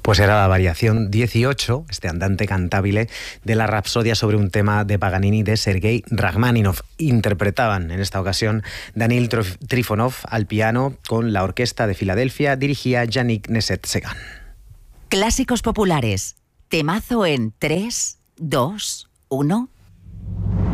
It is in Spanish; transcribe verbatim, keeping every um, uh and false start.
Pues era la variación dieciocho, este andante cantabile, de la Rapsodia sobre un tema de Paganini de Sergei Rachmaninoff. Interpretaban en esta ocasión Danil Trifonov al piano con la Orquesta de Filadelfia, dirigía Yannick Nézet-Séguin. Clásicos populares. Temazo en tres, dos, uno...